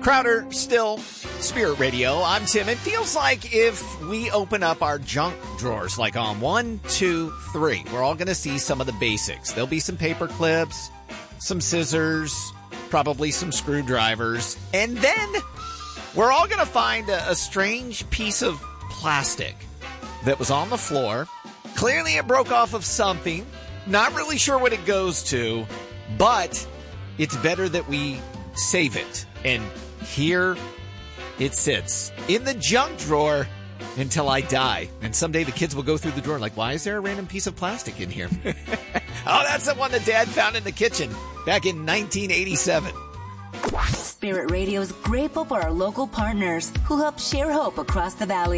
Crowder, still Spirit Radio. I'm Tim. It feels like if we open up our junk drawers, like on 1, 2, 3, we're all going to see some of the basics. There'll be some paper clips, some scissors, probably some screwdrivers, and then we're all going to find a strange piece of plastic that was on the floor. Clearly it broke off of something. Not really sure what it goes to, but it's better that we save it. And here it sits in the junk drawer until I die. And someday the kids will go through the drawer like, why is there a random piece of plastic in here? Oh, that's the one that Dad found in the kitchen back in 1987. Spirit Radio is grateful for our local partners who help share hope across the valley.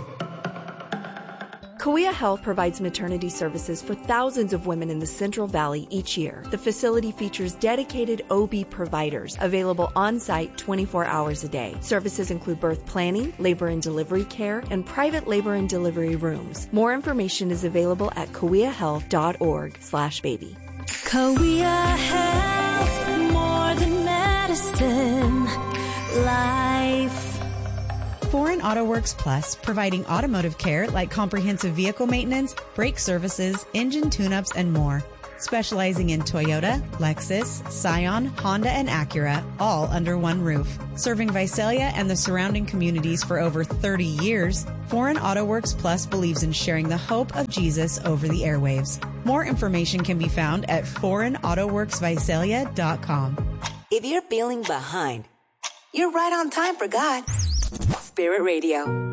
Kauai Health provides maternity services for thousands of women in the Central Valley each year. The facility features dedicated OB providers available on-site 24 hours a day. Services include birth planning, labor and delivery care, and private labor and delivery rooms. More information is available at kauaihealth.org/baby. Kauai Health, more than medicine, life. Foreign Auto Works Plus, providing automotive care like comprehensive vehicle maintenance, brake services, engine tune-ups, and more. Specializing in Toyota, Lexus, Scion, Honda, and Acura, all under one roof. Serving Visalia and the surrounding communities for over 30 years, Foreign Auto Works Plus believes in sharing the hope of Jesus over the airwaves. More information can be found at foreignautoworksvisalia.com. If you're feeling behind, you're right on time for God. Spirit Radio.